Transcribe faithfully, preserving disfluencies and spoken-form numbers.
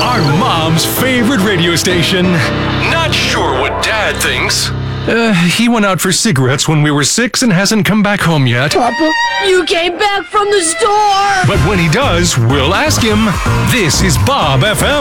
Our mom's favorite radio station. Not sure what Dad thinks. Uh, he went out for cigarettes when we were six and hasn't come back home yet. Papa, you came back from the store! But when he does, we'll ask him. This is Bob F M.